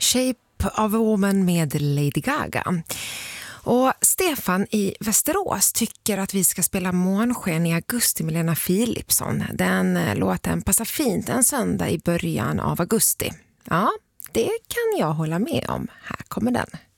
Shape of a Woman med Lady Gaga. Och Stefan i Västerås tycker att vi ska spela Månsken i augusti med Lena Philipsson. Den låten passar fint en söndag i början av augusti. Ja, det kan jag hålla med om. Här kommer den.